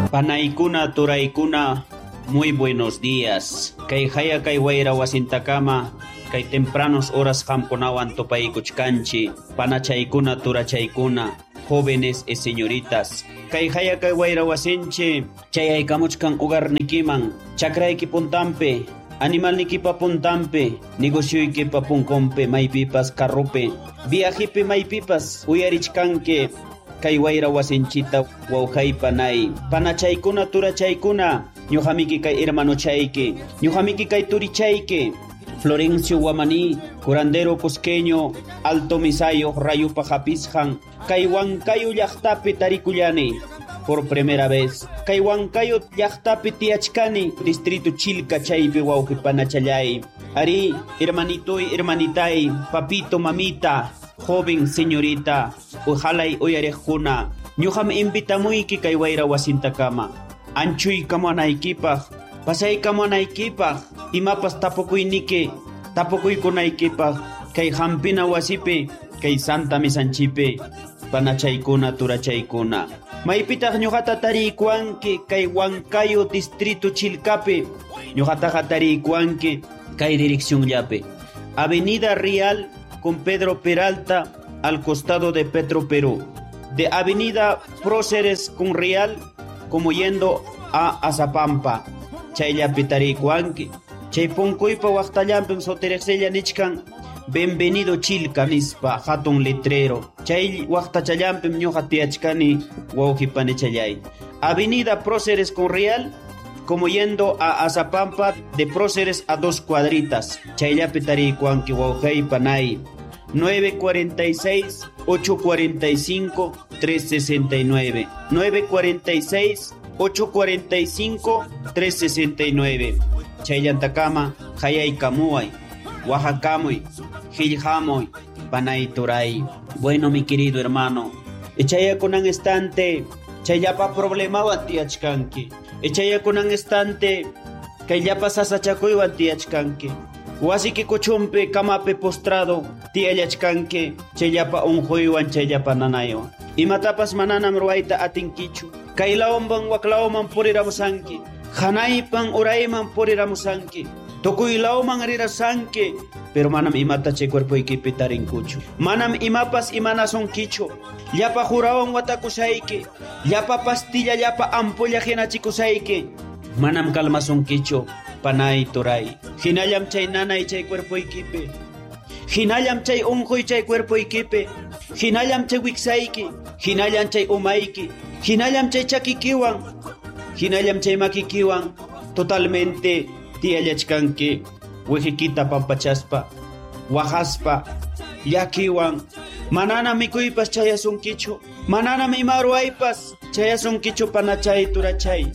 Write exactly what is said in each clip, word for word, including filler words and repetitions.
Panaykuna, turaykuna, muy buenos días. Kay haya kay wayra wasintakama, kay tempranos horas hamkunawan topaykuchkanchi, panachaykuna, turachaykuna, jóvenes y señoritas. Kay haya kay wayra wasinchi, chayaykamuchkan ugarnikiman, chakrayki puntampe, animalnikipa puntampe, negocioykipa punkompe, maypipas carrupe, viajipi maypipas uyarichkanke, kay wayra wasinchita wawqaypa nay. Panachaykuna, turachaykuna, ñuqamiki kay hermanochayki, ñuqamiki kay turichayki, Florencio Guamaní, curandero cusqueño, Alto Misayo, Rayupa Japisjan, kay Huancayo llaqtapi tarikullani por primera vez. Kay Huancayo llaqtapi tiachkani, distrito Chilca chaypi wawqi panachallay. Ari, hermanito y hermanitay, papito, mamita, joven señorita, ojalay oyarejuna, ñuqam invitamuyki kay wayra wasintakama. Anchuy kamuanaykipaj, pasay kamuanaykipaj, imapas tapukuyniki, tapukuykunaykipaj, kay hampina wasipi, kay Santa Misanchipi, panachaykuna, turachaykuna. Maypitaq ñuqata tariykuanki kay Huancayo distrito Chilcapi, ñuqataqa tariykuanki kay direccionllapi. Avenida Real con Pedro Peralta al costado de Petro Perú. De Avenida Próceres con Real como yendo a Azapampa. Chayllapi tariykuanki. Chay punkuypa waqtallampim soterexella nichkan Bienvenido Chilca nispa hatun letrero. Chay waqtachallampim ñuqa tiachkani wawqi panechallay. Avenida Próceres con Real como yendo a Azapampa, de Próceres a dos cuadritas. Chayllapi tariykuanki wawqay panay. nueve cuarenta y seis, ocho cuarenta y cinco, tres sesenta y nueve. nueve cuarenta y seis, ocho cuarenta y cinco, tres sesenta y nueve. Chayllantakama, hayaykamuay, Oaxacamoy, Giljamoy, Panay Turay. Bueno, mi querido hermano, echaya con un instante, chayapa problema tiachkanki. Echaya con un instante, kayapa sasachakoy tiachkanki. Wasiki kuchumpe kamape postrado, tiayachkanke, chayapa unjoywan chayapa nanayo. Imatapas mananam ruayta atinkichu. Kaylaomban waklaoman puriramusanki. Hanaypan urayman puriramusanki. Tukuylaoman rirasanki. Pero manam imata chay cuerpoykipi tarinkuchu. Manam imapas imana sonkichu. Llapa jurawan watakusayki. Llapa pastilla, llapa ampolla hinachikusayki. Manam kalma sonkichu. Panay turay. Hinallam chay nanay chay cuerpoykipi. Hinallam chay unjoy chay cuerpoykipi. Hinallam chay wiksayki. Hinallam chay umayki. Hinallam chay chakikiwan. Hinallam chay makikiwan. Totalmente tiayachkanki. Wejikita pampachaspa. Wajaspa. Yakiwan. Manana mikuypas chayasunkichu. Manana mimaruaypas chayasunkichu panachay turachay.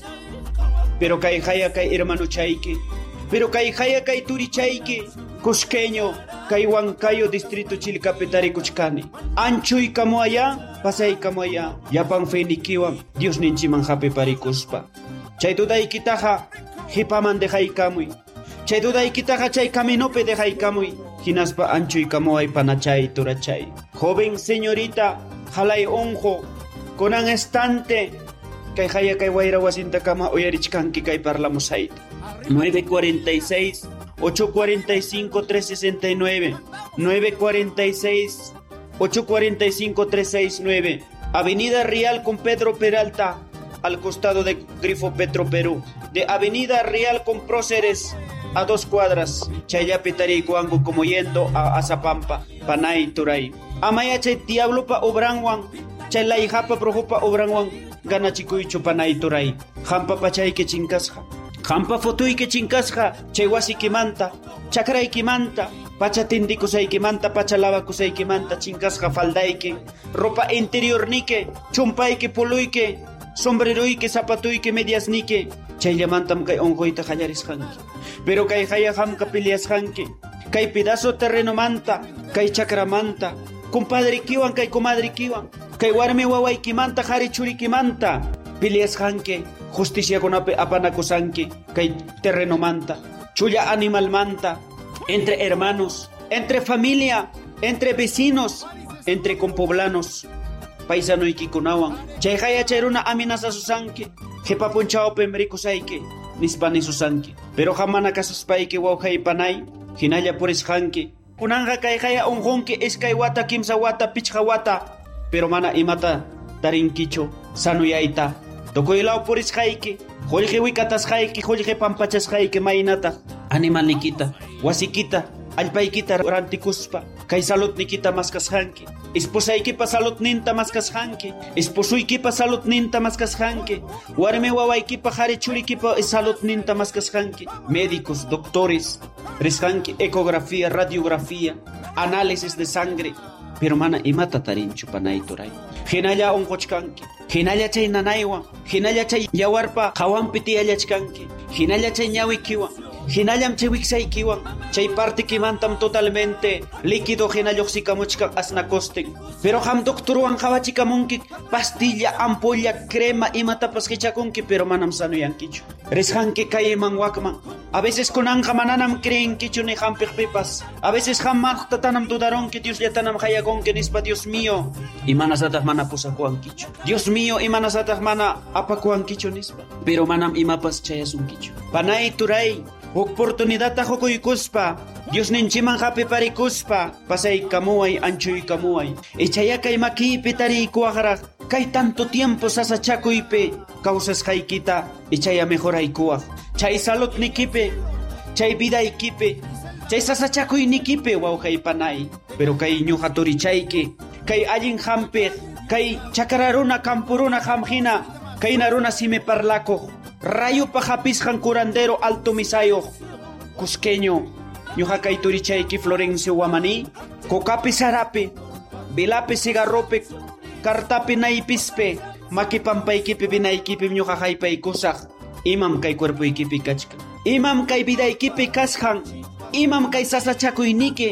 Pero kay haya kay hermano chayki. Pero kay haya kay turi chayki. Cusqueño, kay Huancayo distrito Chilcapi tarikuchkani. Anchuy kamo allá, pasay kamo allá. Yapan fenikiwan, Dios ninchiman hapi parikuspa. Chay tudaykitaja, hipaman dejaykamuy. Chay tudaykitaja chay caminope dejaykamuy. Hinaspa anchuy kamo ay panachay turachay. Joven señorita, jalay onjo, con un estante. Kay haya kay wayra wasintakama oyarichkanki kay parlamusayta. nueve cuarenta y seis, ocho cuarenta y cinco, tres sesenta y nueve. nueve cuarenta y seis, ocho cuarenta y cinco, tres sesenta y nueve. Avenida Real con Pedro Peralta al costado de Grifo Petro Perú. De Avenida Real con Próceres a dos cuadras. Chayapi tariykuanku como yendo a Azapampa, Panay Turay. Amaya chay diablopa obranwan, chay layjapa projupa obranwan. Gana chikuychu Panay Turay. Hampa pachayki chinkasja. Hampa futuyki chinkasja. Chay wasikimanta. Chakraykimanta. Pacha tindikusaykimanta. Pacha lavakusaykimanta. Chinkasja faldayki. Ropa interiornike. Chumpayki puluyki. Sombreruyki zapatuyki mediasnike. Chayllamantam kay onjoyta hallarisjanki. Pero kay haya hamka piliasjanki. Kay pedazo terreno manta. Kay chakramanta. Compadre kiwan kay comadre kiwan. Kay warmi wawaykimanta hari churikimanta. Piliasjanki. Justicia kunapi apanakusanki. Kay terreno manta. Chulla animal manta. Entre hermanos. Entre familia. Entre vecinos. Entre compoblanos. Paisano ikikunawan. Chay haya chayruna amenaza susanki. jepa punchawpim rikusayki nispa nisusanki. Pero hamana kasuspayki wawqay panay hinalla purisqanki. Kunanqa kayqaya unqunki iskay wata kimsa wata pichqa wata, pero mana imata tarinkichu sanuyayta. Tukuylaw purisqayki, qullqi wikatasqayki, qullqi pampachasqayki maynata animalnikita, wasikita, allpaykita rantikuspa, kay saludnikita maskasqanki, esposaykipa saludninta maskasqanki, esposuykipa saludninta maskasqanki, warmi wawaykipa qhari churikipa saludninta maskasqanki, médicos, doctores, risqanki ecografía, radiografía, análisis de sangre, pero mana imata tarinchu panay turay. Hinalla unquchkanki, hinalla chay nanaywan, hinalla chay yawarpa qhawanpi tiyallachkanki, hinalla chay ñawikiwan, hinallam chay wiksaykiwan, chay partikimantam totalmente líquido hinalluqsikamuchkan asnakosten. Pero ham doctorwan qhawachikamunki pastilla, ampolla, crema, imatapas hichakunki, pero manam sanuyankichu. Risqanki kayman wakman. A veces kunanqa mananam creenkichu ni hampiqpipas. A veces ham maqtatanam dudaronki, Dios yatanam hayakunki nispa Dios mío. Imanasataq mana pusakuankichu. Dios mío, imanasataq mana apakuankichu nispa. Pero manam imapas chayasunkichu. Panay turay, oportunidad hukuykuspa, Dios ninchiman hapi parikuspa, pasay kamuay, anchuy kamuay. Echaya kay makipi tarikuaqraq, kay tanto tiempo sasachakuypi, causas haykita, echaya mejoraykuaq. Chay salud nikipe, chay vida ikipe, chay sasachakuy nikipe wawqay panay. Pero kay ñuqa turichayki, kay allin hampiq, kay chakararuna kampuruna hamhina, kay naruna simi parlakuq, rayo pajapisjan curandero alto misayo, cusqueño, ñuqa kay turichayki Florencio Wamani, cocapi sarape, vilape cigarrope, cartape naipispe, makipampaykipi vinaykipi ñuqa haypaykusaq, imam kay cuerpuykipi kachka, imam kay vidaykipi kashan, imam kay sasachakuyniki,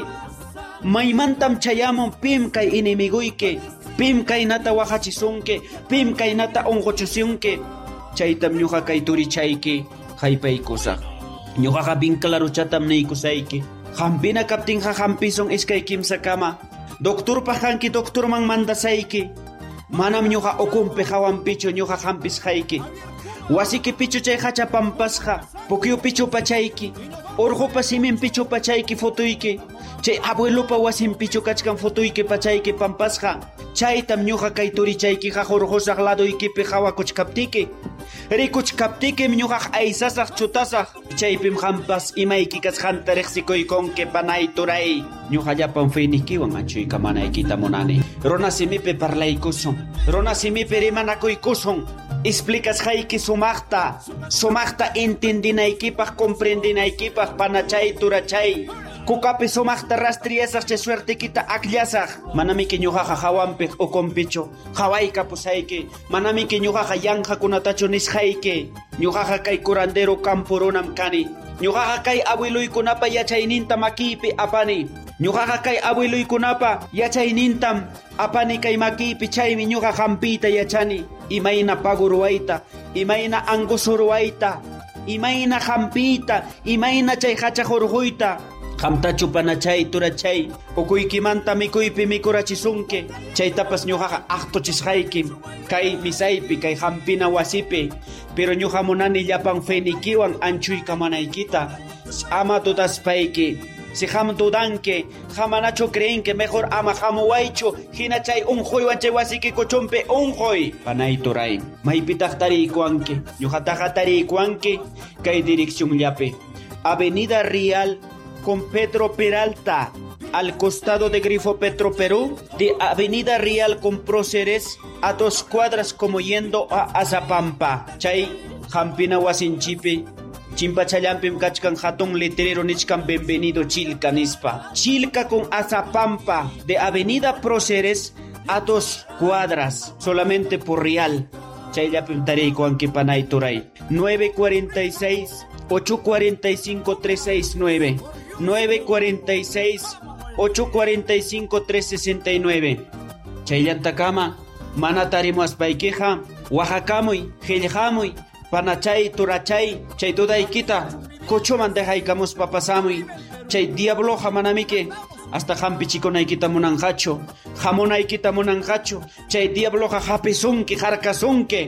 maymantam chayamun pim kay inimiguyki, pim kay nata wahachisunki, pim kay nata unquchusunki. Chaytam ñuqa kay turichayki haypaykusaq. Ñuqaqa bin claruchatam niykusayki. Hampina kaptinqa hampison iskay kimsa kama. Doctorpa hanki doctorman mandasayki. Manam ñuqa ukumpi hawanpichu ñuqa hampisqayki. Wasikipichu chay hachapampasqa, pukyupichu pachayki, urqupa siminpichu pachayki futuyki, chay abuelupa wasinpichu kachkan futuyki pachayki pampasqa. Chaytam ñuqa kay turichaykiqa urqusaq laduykipi hawakuchkaptiki. Rikuchkaptiki ñuqaq aysasaq chutasaq, chaypim hampas imayki kasqanta riqsikuykunki panay turay. Ñuqa llapan fuynikiwan anchuyka manaykita munani. Runa simipi parlaykusun, runa simipi rimanakuykusun. Explicas hayki sumaqta, sumaqta entendinaykipaq, comprendinaykipaq panachay turachay. Kukapi sumaqta rastriyasaq chay suertikita akllasaq. Manami ki ñuqaqa hawanpiq ukumpichu, hawayka pusayki. Manami ki ñuqaqa yanqakunatachu nisqayki. Ñuqaqa kay curandero kampurunam kani. Ñuqaqa kay abueluykunapa yachayninta makiypi apani. Ñuqaqa kay abueluykunapa yachaynintam apani kay makiypi, chaymi ñuqa hampiyta yachani. Imayna pagu ruwayta, imayna angusu ruwayta, imayna hampiyta, imayna chay hachaq urquyta. Hamtachu panachay turachay, ukuykimanta mikuypi mikurachisunki. Chaytapas ñuqaqa aqtuchisqaykim kay misaypi, kay hampina wasipi. Pero ñuqa munani llapan fenikiwan anchuyka manaykita. Ama dudaspayki. Si ham dudanke, hamanacho creenke, mejor ama hamuwaychu, hina chay unquywan chay wasiki kuchumpi unquy. Panay turay, maypitaq tariykuanki, ñuqataqa tariykuanki kay dirección llapi. Avenida Real con Pedro Peralta, al costado de Grifo Petro Perú, de Avenida Real con Próceres, a dos cuadras como yendo a Azapampa. Chay hampina wasinchipi, Chimpachallampim kachkan hatun letrero nichkan bienvenido Chilca nispa. Chilca con Azapampa, de Avenida Próceres a dos cuadras, solamente por Real. Chayllapim tariykuanki panay turay. nueve cuarenta y seis, ocho cuarenta y cinco, tres sesenta y nueve. nueve cuarenta y seis, ocho cuarenta y cinco, tres sesenta y nueve. Chayllantakama, mana tarimuaspaykiqa, Oaxacamuy, qillqamuy, panachay, turachay, chay tudaykita, kuchuman dejaykamuspa pasamuy, chay diabloqa manamiki, hasta hampichikunaykita munanqachu, hamunaykita munanqachu, chay diabloqa hapisunki, harkasunki,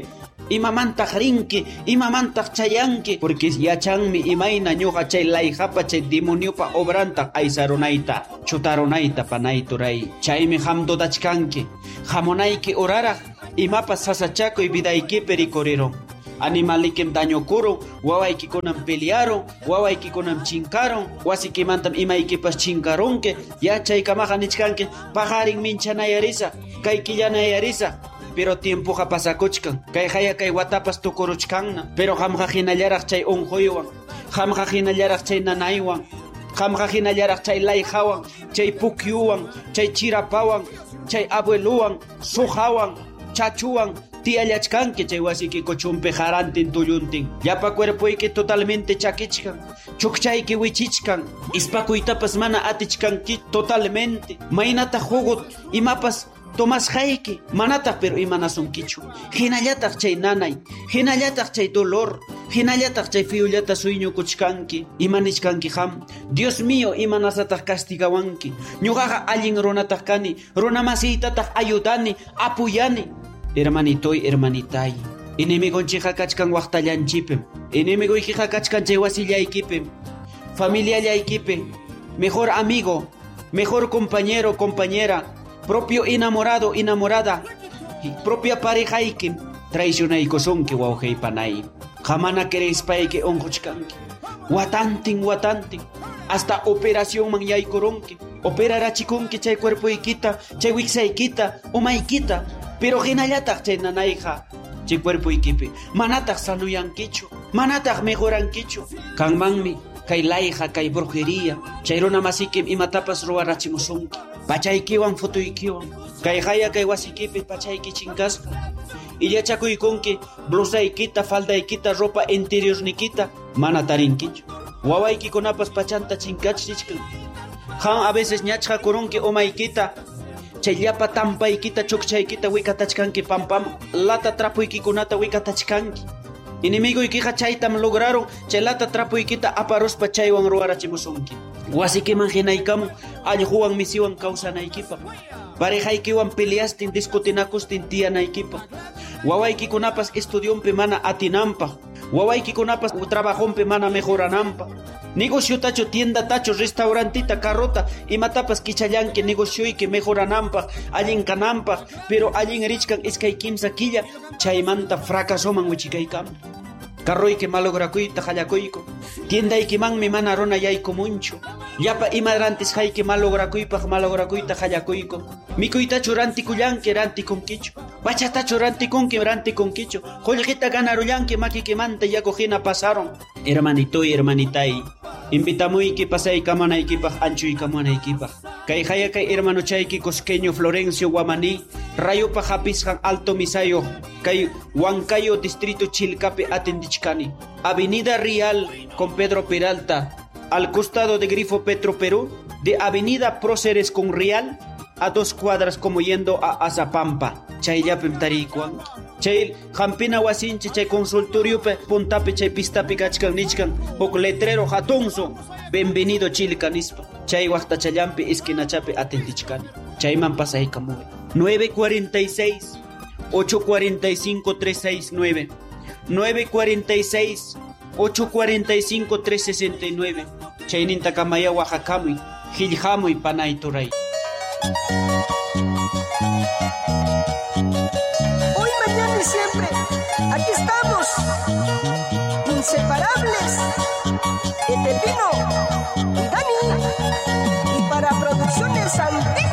imamantaq rinki, imamantaq chayanki, porque yachanmi imayna ñuqa chay layhapa chay demoniopa obrantaq aysarunayta, chutarunayta panay turay. Chaymi ham dudachkanki, hamunayki uraraq, imapas sasachakuy vidaykipi rikurirun. Animalikim dañokurun, wawaykikunam pelearon, wawaykikunam chinkaron, wasikimantam imaykipas chinkarunki, yachaykamaqa nichkanki, pajarin minchanayarisa, kay killanayarisa, pero tiempoqa pasakuchkan, kay haya kay watapas tukuruchkanna, pero hamqa hinallaraq chay unquywan, hamqa hinallaraq chay nanaywan, hamqa hinallaraq chay layhawan, chay pukyuwan, chay chirapawan, chay abueluwan, sujawan, chachuwan, tiallachkanki chay wasiki kuchumpi harantin tulluntin. Llapa cuerpoyki totalmente chakichkan, chukchayki wichichkan, ispakuytapas mana atichkanki totalmente. Maynata jugut imapas tomasqayki, manataq pero imanasunkichu. Hinallataq chay nanay, hinallataq chay dolor, hinallataq chay fiyullata suyñukuchkanki, imanichkanki ham. Dios mío, imanasataq castigawanki. Ñuqaqa allin runataq kani, runamasiytataq ayudani, apuyani. Hermanitoy, hermanitay, inimigonchija kachkan waqtallanchipim, inimiguykiqa kachkan chay wasillaykipim, familiallaykipim, mejor amigo, mejor compañero, compañera, propio enamorado, enamorada, propia parejaykim, traicionaykusunki wawqaypanay, jamana quereyspayki onquchkanki, watantin, watantin, hasta operación man yaykurunki, operarachikunki chay cuerpoykita, chay wiksaykita, umaykita, pero hinallataq chay nanayqa chay cuerpoykipi manataq sanuyankichu, manataq mejorankichu. Kanmanmi kay layqa, kay brujería, chay runa masikim imatapas ruwarachimusunki, pachaykiwan futuykiwan, kay haya kay wasikipi pachayki chinkasqa, illachakuykunki blusaykita, faldaykita, ropa interiornikita mana tarinkichu, wawaykikunapas pachanta chinkachishkan, han a veces ñachqa kurunki umaykita, chay llapa tampaykita, chukchaykita wikatachkanki pampam, lata trapuykikunata wikatachkanki. Inimiguykiqa chaytam lograron chay lata trapuykita aparuspa chaywan ruwarachimusunki. Wasikiman hinaykamun allquwan misiwan kawsanaykipaq, parejaykiwan peleastin discutinakustin tiyanaykipaq, wawaykikunapas estudiumpi mana atinanpaq, wawaykikunapas trabajumpi mana mejorananpaq, negociotachu, tiendatachu, restaurantita, carrota, imatapas kichallanki negocioyki mejorananpaq, allin kananpaq, pero allin richkan iskay kimsa killa, chaymanta fracasoman wichikaykamun. Carroyki malograkuyta hallakuyku, tiendaykimanmi mana runa yaykumunchu, llapa imadrantis hayki malograkuypaq malograkuyta hallakuyku, mikuytachu rantikullanki rantikunkichu, pachatachu rantikunki rantikunkichu, qullqita ganarullanki makikimanta yaku hina pasaron. Hermanitoy, hermanitay, invitamuyki pasaykamanaykipaq anchuykamanaykipaq, kay haya kay hermanochayki cosqueño Florencio Guamaní, rayupa hapisqan Alto Misayo, kay Huancayo distrito Chilcapi atendichkani, Avenida Real con Pedro Peralta, al costado de Grifo Petro Perú, de Avenida Próceres con Real, a dos cuadras como yendo a Azapampa, chayllapim tarikuan, chay hampina wasinchi chay consultoriope puntapi chay pistapi kachkan nichkan, huk letrero hatunso, bienvenido Chilcanispa, chay waqtachallampi esquinachapi atendichkani, chayman pasaykamuy. nueve cuarenta y seis, ocho cuarenta y cinco, tres sesenta y nueve, nueve cuarenta y seis, ocho cuarenta y cinco, tres sesenta y nueve, chayninta kamaya Oaxacamuy, Giljamuy panay turay. Hoy, mañana y siempre, aquí estamos, inseparables, El Pepino y Dani, y para Producciones Santi.